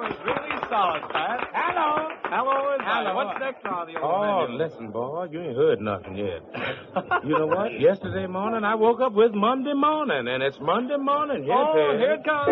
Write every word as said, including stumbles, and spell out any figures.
is really solid, Pat. Hello. Hello is Hello. right. What's next on the old Oh, menu? listen, boy, you ain't heard nothing yet. You know what? Yesterday morning, I woke up with Monday morning, and it's Monday morning. Here Oh, it is. here it comes.